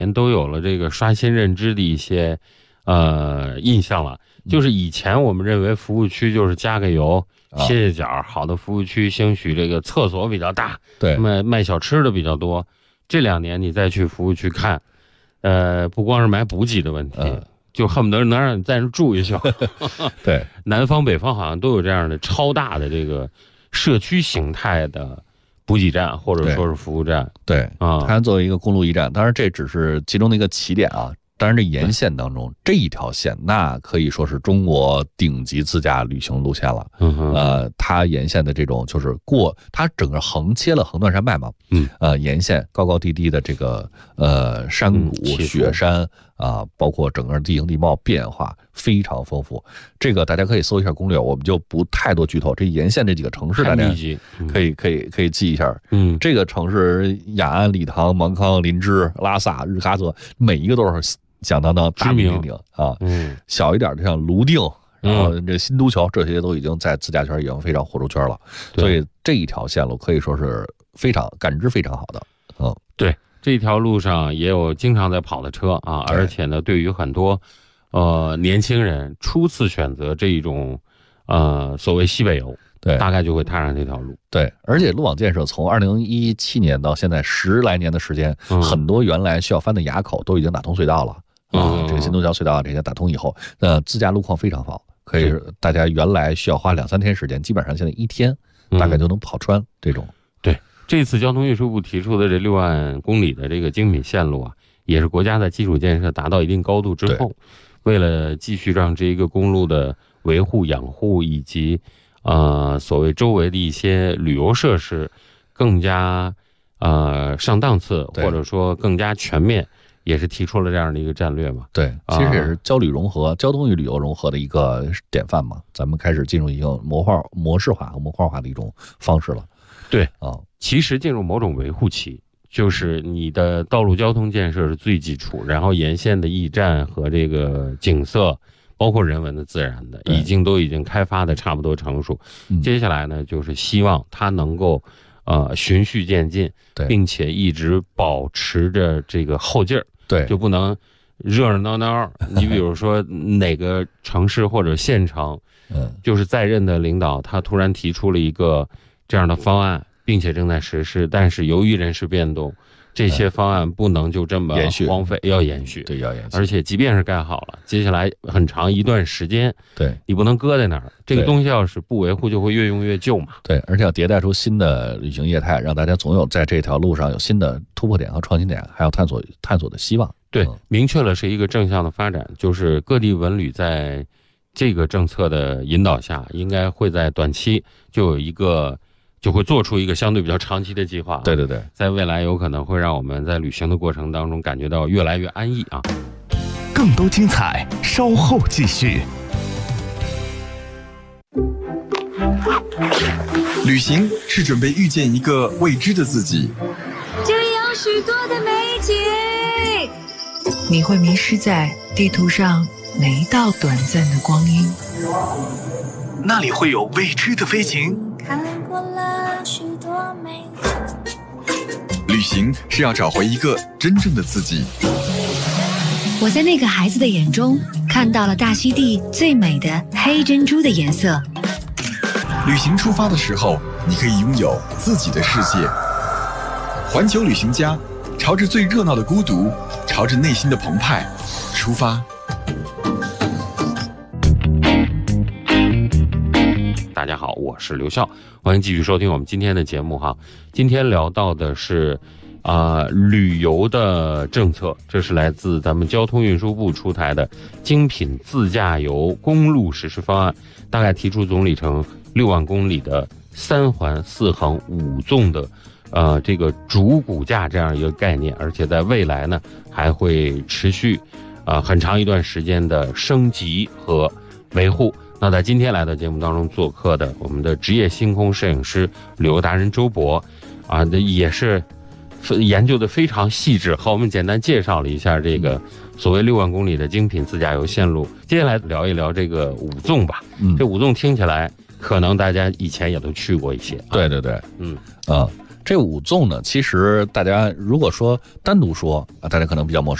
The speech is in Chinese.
人都有了这个刷新认知的一些印象了。就是以前我们认为服务区就是加个油、歇歇脚，好的服务区兴许这个厕所比较大， 对， 卖小吃的比较多。这2年你再去服务区看，不光是买补给的问题，就恨不得能让你在那住一宿。 对， 南方北方好像都有这样的超大的这个社区形态的补给站或者说是服务站。 对啊，它作为一个公路驿站，当然这只是其中的一个起点啊。当然，这沿线当中这一条线，那可以说是中国顶级自驾旅行路线了。它沿线的这种就是它整个横切了横断山脉嘛。沿线高高低低的这个山谷、雪山啊，包括整个地形地貌变化非常丰富。这个大家可以搜一下攻略，我们就不太多剧透。这沿线这几个城市，大家可以记一下。这个城市雅安、理塘、芒康、林芝、拉萨、日喀则，每一个都是响当当大名鼎鼎啊。小一点的像泸定，然后这新都桥，这些都已经在自驾圈已经非常火出圈了。所以这一条线路可以说是感知非常好的。 对，这条路上也有经常在跑的车啊，而且呢，对于很多年轻人初次选择这一种所谓西北游，对，大概就会踏上这条路。 对，而且路网建设从2017年到现在10来年的时间，很多原来需要翻的垭口都已经打通隧道了。这个新都桥隧道这些打通以后，自驾路况非常好，可以大家原来需要花2-3天时间，基本上现在1天大概就能跑穿这种。 对，这次交通运输部提出的这6万公里的这个精品线路啊，也是国家的基础建设达到一定高度之后，为了继续让这一个公路的维护养护以及所谓周围的一些旅游设施更加上档次，或者说更加全面，也是提出了这样的一个战略嘛。 对，其实也是交通与旅游融合的一个典范嘛。咱们开始进入一个模式化和模块化的一种方式了。 对啊，其实进入某种维护期，就是你的道路交通建设是最基础，然后沿线的驿站和这个景色，包括人文的、自然的，都已经开发的差不多成熟。接下来呢，就是希望它能够循序渐进，并且一直保持着这个后劲儿。对，就不能热热闹闹。你比如说哪个城市或者县城，就是在任的领导他突然提出了一个这样的方案，并且正在实施，但是由于人事变动，这些方案不能就这么荒废，要延续。对，要延续。而且即便是盖好了，接下来很长一段时间，对，你不能搁在那儿。这个东西要是不维护，就会越用越旧嘛。 对，而且要迭代出新的旅行业态，让大家总有在这条路上有新的突破点和创新点，还有探索的希望。 对，明确了是一个正向的发展，就是各地文旅在这个政策的引导下，应该会在短期就会做出一个相对比较长期的计划。对，在未来有可能会让我们在旅行的过程当中感觉到越来越安逸啊。 更多精彩稍后继续。 旅行是准备遇见一个未知的自己， 这里有许多的美景， 你会迷失在地图上每一道短暂的光阴， 那里会有未知的飞行。 看过了许多美景， 旅行是要找回一个真正的自己。 我在那个孩子的眼中看到了大溪地最美的黑珍珠的颜色。 旅行出发的时候，你可以拥有自己的世界。环球旅行家，朝着最热闹的孤独，朝着内心的澎湃出发。 大家好，我是刘笑，欢迎继续收听我们今天的节目哈。今天聊到的是旅游的政策，这是来自咱们交通运输部出台的精品自驾游公路实施方案，大概提出总里程6万公里的3环4横5纵的这个主骨架这样一个概念，而且在未来呢还会持续很长一段时间的升级和维护。那在今天来到节目当中做客的我们的职业星空摄影师旅游达人周博也是研究的非常细致，和我们简单介绍了一下这个所谓6万公里的精品自驾游线路。接下来聊一聊这个5纵吧。这5纵听起来可能大家以前也都去过一些。 对， 这5纵呢，其实大家如果说单独说啊，大家可能比较陌生。